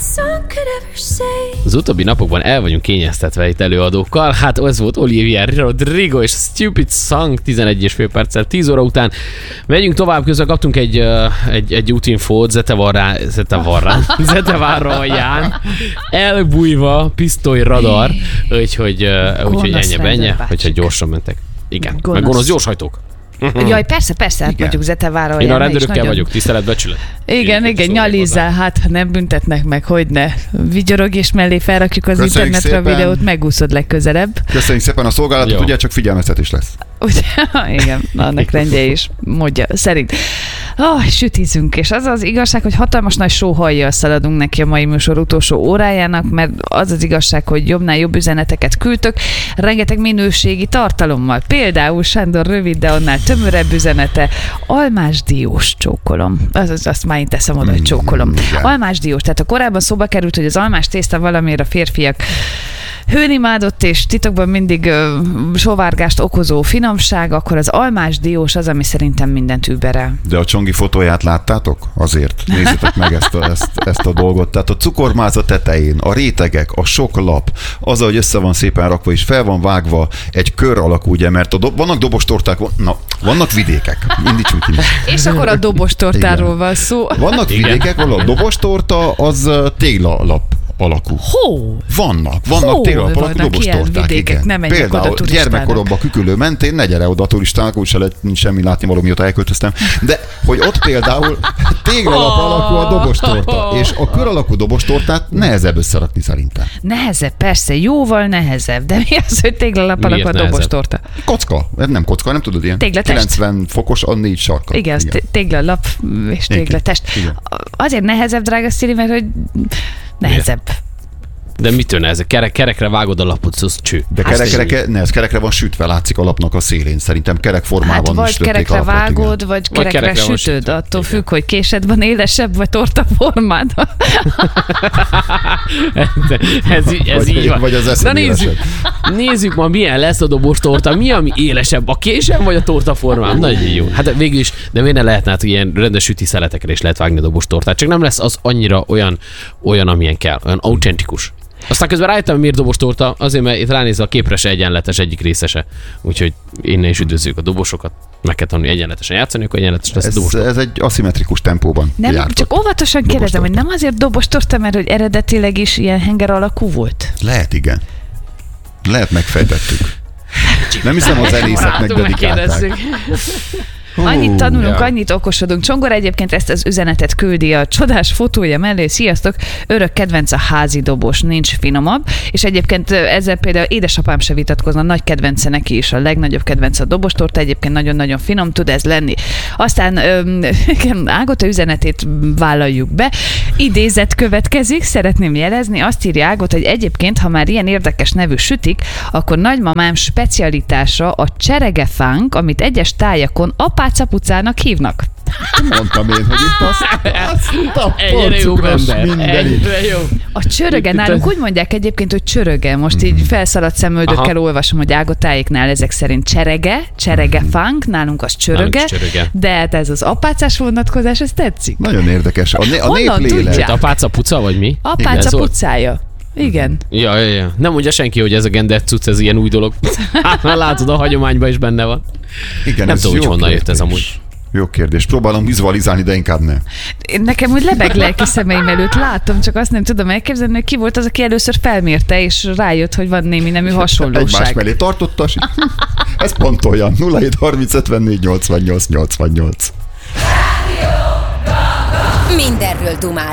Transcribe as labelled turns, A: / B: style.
A: Az utóbbi napokban el vagyunk kényeztetve itt előadókkal. Hát ez volt Olivia Rodrigo és Stupid Song 11,5 perccel 10 óra után. Megyünk tovább, közben kaptunk egy útinfót Zetevárra alján. Elbújva pisztoly radar. Úgyhogy ennyi, hogyha gyorsan mentek. Igen, meg gonosz gyorshajtók.
B: Jaj, persze, hát vagyok Zetevára.
A: Én a rendőrökkel vagyok, tiszteletbecsület.
B: Igen, nyalizzál, hát ha nem büntetnek meg, hogyne. Vigyorog és mellé felrakjuk az internetre a videót, megúszod legközelebb.
C: Köszönjük szépen a szolgálatot, ugye csak figyelmeztetés lesz.
B: Igen, annak rendje is módja szerint. Sütizünk, és az az igazság, hogy hatalmas nagy sóhajjal szaladunk neki a mai műsor utolsó órájának, mert az az igazság, hogy jobbnál jobb üzeneteket küldtök, rengeteg minőségi tartalommal. Például Sándor rövid, de annál tömörebb üzenete, almás diós csókolom. Azt már én teszem oda, hogy csókolom. Almás diós, tehát a korábban szóba került, hogy az almás tészta valamiért a férfiak hőnimádott és titokban mindig sovárgást okozó finomság, akkor az almás diós az, ami szerintem mindent überel.
C: De a Csongi fotóját láttátok? Azért nézzétek meg ezt a dolgot. Tehát a cukormáza tetején, a rétegek, a sok lap, az, ahogy össze van szépen rakva és fel van vágva egy kör alakú, ugye, mert vannak dobostorták, vannak vidékek. Indítsunk innen.
B: És akkor a dobostortáról van szó.
C: Vannak vidékek, ahol a dobostorta az téglalap alakú. Vannak téglalap alakú dobostorták. Igen. Például gyermekkoromban Küküllő mentén, ne gyere oda turistának, úgyse nincs semmi látnivaló, mióta elköltöztem. De hogy ott például téglalap alakú a dobostorta, és a kör alakú dobostortát nehezebb összerakni szerintem.
B: Nehezebb, persze, jóval nehezebb, de mi az, hogy téglalap alakú a dobostorta?
C: Kocka, nem kocka, nem tudod, ilyen
B: téglatest.
C: 90 fokos a 4 sarka.
B: Igen, az téglalap és téglatest. Azért nehezebb, drága Szili, mert hogy nehezebb.
A: De mitől nehezebb? Kerekre vágod a lapot, az cső.
C: De kerekre van sütve, látszik a lapnak a szélén. Szerintem kerek formában
B: vagy kerekre vágod, igen. Vagy kerekre sütöd. Attól függ, hogy késed van élesebb, vagy torta formád.
A: ez így van.
C: Vagy az eszed élesebb.
A: Nézzük ma, milyen lesz a dobostorta. Mi, ami élesebb? A késem, vagy a torta formám? Nagyon jó. Hát végül is, de miért ne lehetne, hát ilyen rendes süti szeletekre is lehet vágni a dobostortát. Csak nem lesz az annyira olyan amilyen kell. Olyan autentikus. Aztán közben rájöttem, miért dobostorta, azért, mert itt ránézve a képre se egyenletes egyik részese. Úgyhogy innen is üdvözlük a dobosokat. Meg kell tanulni egyenletesen játszani, akkor egyenletes lesz a dobostorta.
C: Ez egy aszimmetrikus tempóban
B: nem, csak óvatosan kérdezem, hogy nem azért dobostorta, mert hogy eredetileg is ilyen henger alakú volt?
C: Lehet, igen. Lehet, megfejtettük. Nem hiszem, az zenészeknek dedikálták.
B: Annyit tanulunk, annyit okosodunk. Csongor egyébként ezt az üzenetet küldi a csodás fotója mellé. Sziasztok! Örök kedvenc a házi dobos, nincs finomabb. És egyébként ezzel például édesapám se vitatkozna, nagy kedvence neki is, a legnagyobb kedvenc a dobostorta, egyébként nagyon-nagyon finom tud ez lenni. Aztán Ágota üzenetét vállaljuk be. Idézet következik, szeretném jelezni, azt írja Ágota, hogy egyébként, ha már ilyen érdekes nevű sütik, akkor nagymamám specialitása a cseregefánk, amit egyes tájakon apácapucának hívnak.
C: Mondtam én, hogy itt azt
A: egyre jobb ember.
B: A csöröge nálunk úgy mondják egyébként, hogy csöröge. Most így felszaladt szemöldökkel olvasom, hogy Ágotáéknál ezek szerint cseregefánk, nálunk az csöröge, de hát ez az apácás vonatkozás, ez tetszik.
C: Nagyon érdekes. A néplélet.
A: Apácapuca, vagy mi?
B: Apácapucája. Igen.
A: Ja. Nem mondja senki, hogy ez a gender cucc, ez ilyen új dolog. Hát már látod, a hagyományban is benne van.
C: Igen,
A: nem tudom, hogy honnan jött ez amúgy.
C: Jó kérdés. Próbálom vizualizálni, de inkább ne.
B: Nekem úgy lebeg lelki szemeim előtt látom, csak azt nem tudom elképzelni, hogy ki volt az, aki először felmérte, és rájött, hogy van némi nemű hasonlóság.
C: Egymás mellé tartotta, ez pont olyan. 0730 54 88 88.
D: Mindenről dumálunk.